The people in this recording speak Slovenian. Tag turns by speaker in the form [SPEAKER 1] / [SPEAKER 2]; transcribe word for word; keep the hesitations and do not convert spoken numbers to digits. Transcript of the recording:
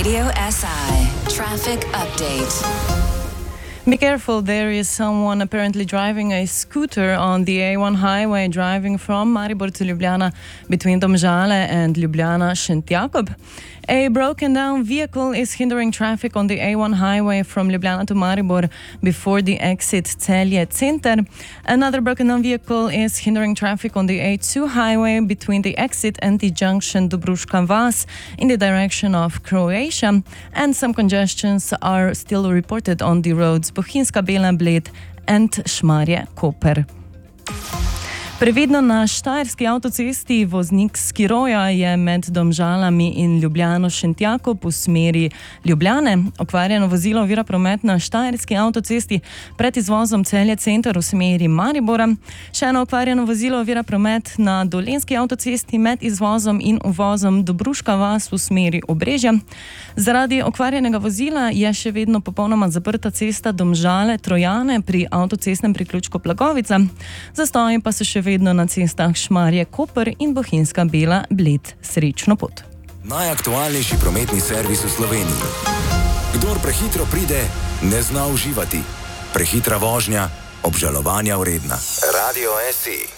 [SPEAKER 1] Radio S I Traffic Update.
[SPEAKER 2] Be careful, there is someone apparently driving a scooter on the A one highway driving from Maribor to Ljubljana between Domžale and Ljubljana Šentjakob. A broken down vehicle is hindering traffic on the A one highway from Ljubljana to Maribor before the exit Celje Center. Another broken down vehicle is hindering traffic on the A two highway between the exit and the junction Dobruška Vas in the direction of Croatia. And some congestions are still reported on the roads Bohinjska Bela Bled and Šmarje Koper. Previdno na Štajerski avtocesti voznik skiroja je med Domžalami in Ljubljano Šentjakob v smeri Ljubljane. Okvarjeno vozilo ovira promet na Štajerski avtocesti pred izvozom Celje Center v smeri Maribora. Še eno okvarjeno vozilo ovira promet na Dolenjski avtocesti med izvozom in uvozom Dobruška Vas v smeri Obrežja. Zaradi okvarjenega vozila je še vedno popolnoma zaprta cesta Domžale Trojane pri avtocestnem priključku Plagovica. Zastoji pa so še vedno na cestah Šmarje Koper in Bohinjska Bela Bled. Srečno pot.
[SPEAKER 3] Najaktualnejši prometni servis v Sloveniji. Kdor prehitro pride, ne zna uživati. Prehitra vožnja, obžalovanja vredna. Radio S I.